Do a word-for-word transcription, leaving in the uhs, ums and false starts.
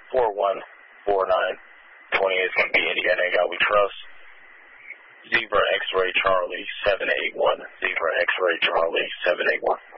four one four nine. twenty-eight is going to be Indiana Echo We Trust. Zebra X-Ray Charlie seven eight one. Zebra X-Ray Charlie seven eight one.